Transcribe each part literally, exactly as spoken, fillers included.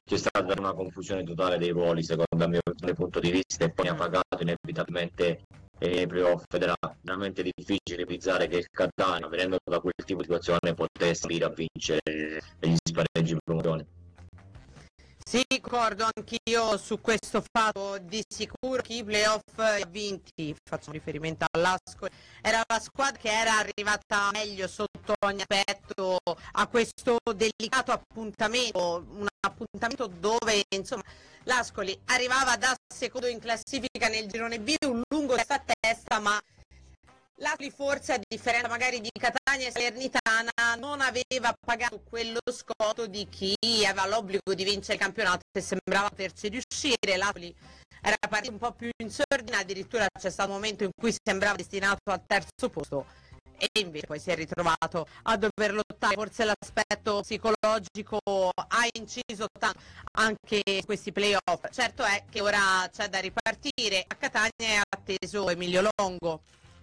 c'è stata una confusione totale dei ruoli secondo il mio, il mio punto di vista, e poi ha pagato inevitabilmente nei playoff, ed era veramente difficile pensare che il Catania, venendo da quel tipo di situazione, potesse salire a vincere gli spareggi promozione. Sì, concordo anch'io su questo fatto. Di sicuro chi i playoff ha vinti, faccio riferimento all'Ascoli, era la squadra che era arrivata meglio sotto ogni aspetto a questo delicato appuntamento, un appuntamento dove insomma l'Ascoli arrivava da secondo in classifica nel girone B, un lungo testa a testa, ma l'Ascoli forse, a differenza magari di Catania e Salernitana, non aveva pagato quello scotto di chi aveva l'obbligo di vincere il campionato e sembrava poterci riuscire. L'Ascoli era partito un po' più in sordina, addirittura c'è stato un momento in cui sembrava destinato al terzo posto e invece poi si è ritrovato a dover lottare. Forse l'aspetto psicologico ha inciso tanto anche in questi playoff. Certo è che ora c'è da ripartire. A Catania è atteso Emilio Longo.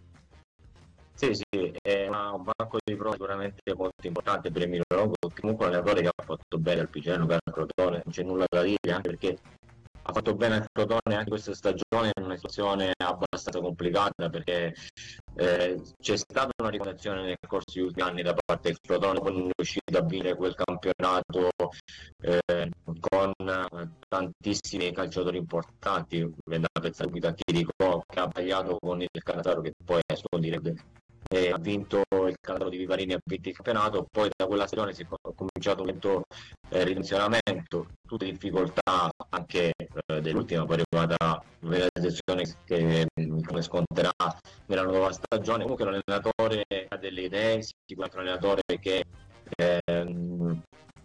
Sì, sì, è una, un banco di prova sicuramente molto importante per Emilio Longo, comunque un allenatore che ha fatto bene al Piceno, che al Crotone, non c'è nulla da dire, anche perché ha fatto bene al Crotone anche questa stagione in una situazione abbastanza complicata, perché eh, c'è stata una ricostruzione nel corso degli ultimi anni da parte del Crotone, poi non è riuscito a vincere quel campionato eh, con tantissimi calciatori importanti, da pensare subito a Chirico, che ha tagliato con il Canataro, che poi è suo direttore. E ha vinto il Canataro di Vivarini, ha vinto il campionato, poi da quella stagione si è cominciato un lento eh, ridimensionamento, tutte difficoltà anche eh, dell'ultima, poi è arrivata una realizzazione che come sconterà nella nuova stagione. Comunque l'allenatore ha delle idee, sicuramente un allenatore che ehm,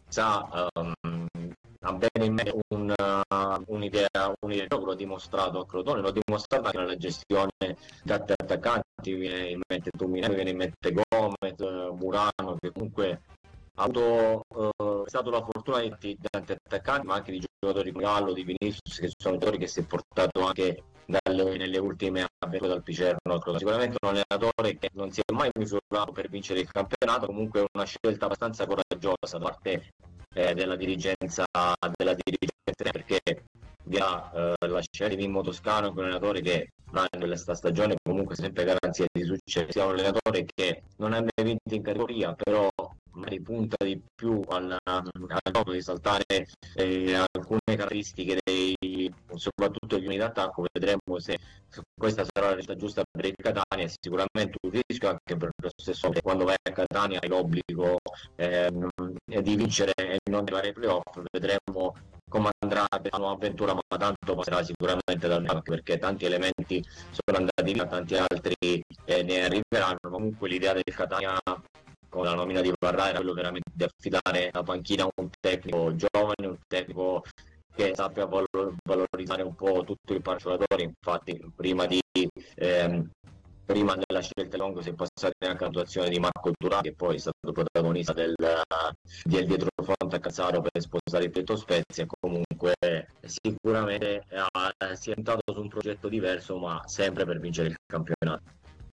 sa um, ha bene in mente un, uh, un'idea, un'idea, l'ho dimostrato a Crotone, l'ho dimostrato anche nella gestione di attaccanti, mi viene in mente Tuminelli, mi viene in mente Gomez, uh, Murano, che comunque ha avuto uh, è stato la fortuna di tanti attaccanti, ma anche di giocatori come Gallo, di Vinicius, che sono giocatori che si è portato anche dalle, nelle ultime avventure dal Picerno. Sicuramente un allenatore che non si è mai misurato per vincere il campionato, comunque una scelta abbastanza coraggiosa da parte eh, della dirigenza della dirigenza, perché via eh, la scelta di Mimmo Toscano, un allenatore che nella stagione comunque sempre garanzia di successo, sia un allenatore che non ha mai vinto in categoria, però magari punta di più al, al gioco, di saltare eh, alcune caratteristiche dei, soprattutto gli unità d'attacco. Vedremo se questa sarà la scelta giusta per il Catania. È sicuramente un rischio anche per lo stesso, quando vai a Catania hai l'obbligo eh, di vincere e non di fare playoff. Vedremo come andrà la nuova avventura, ma tanto passerà sicuramente dal anche perché tanti elementi sono andati via, tanti altri eh, ne arriveranno. Comunque l'idea del Catania con la nomina di Varrà era quello veramente di affidare la panchina a un tecnico giovane, un tecnico che sappia valor- valorizzare un po' tutto il giocatore. Infatti prima di ehm, prima della scelta di Longo si è passati anche all'attuazione di Marco Turà, che poi è stato protagonista del, del dietrofront a Cazzaro per sposare il Petto Spezia. Comunque sicuramente eh, si è puntato su un progetto diverso, ma sempre per vincere il campionato.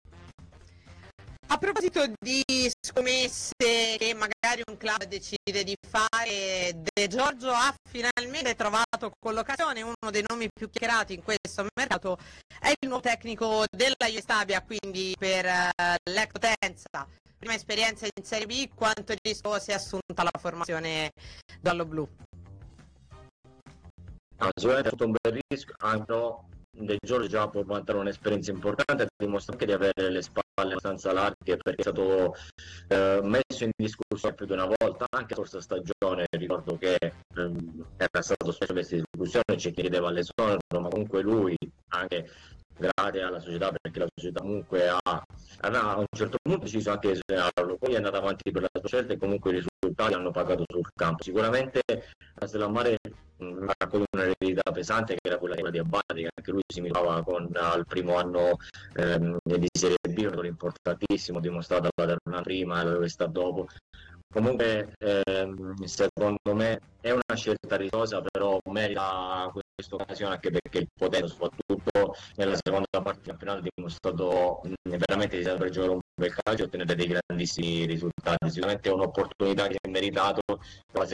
A proposito di scommesse che magari un club decide di fare, De Giorgio ha finalmente trovato collocazione. Uno dei nomi più chiacchierati in questo mercato è il nuovo tecnico della Iuve Stabia, quindi per uh, l'ex Potenza. Prima esperienza in Serie B, quanto rischio si è assunta la formazione giallo-blu? Ah, sicuramente è stato un bel rischio, anche no, De Giorgio già può vantare un'esperienza importante, dimostra anche di avere le spalle abbastanza larghe, perché è stato eh, messo in discussione più di una volta, anche la scorsa stagione. Ricordo che ehm, era stato spesso messo in discussione, ci chiedeva l'esonero, ma comunque lui, anche grazie alla società, perché la società comunque ha, a un certo punto deciso anche di esonerarlo, poi è andato avanti per la sua scelta e comunque i risultati hanno pagato sul campo. Sicuramente la Stella Mare ha raccolto un'eredità pesante, che era quella di Abate, che anche lui si trovava con al primo anno ehm, di Serie B, un giocatore importantissimo, dimostrato alla terna prima e dove sta dopo. Comunque ehm, secondo me è una scelta rischiosa, però merita questa occasione anche perché il Potenza, soprattutto nella seconda parte del campionato, ha dimostrato mh, veramente di saper giocare un bel calcio e ottenere dei grandissimi risultati. Sicuramente è un'opportunità che si è meritato, base